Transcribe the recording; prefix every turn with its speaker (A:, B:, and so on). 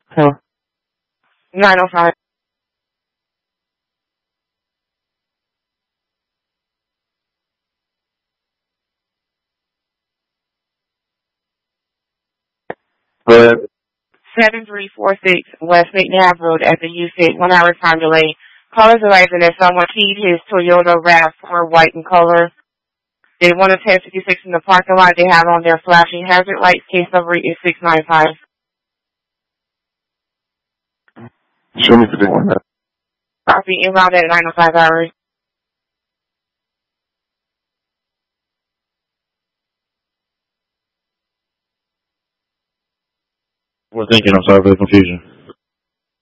A: Hello. 905.
B: Go ahead.
A: 7346 West McNabb Road at the U6. 1 hour time delay. Callers advising that someone keyed his Toyota RAV4 white in color. They want to test 56 in the parking lot. They have on their flashing hazard lights. Case number is 695.
B: Show me 51.
A: Copy inbound at 905 hours.
B: We're thinking, I'm sorry for the confusion.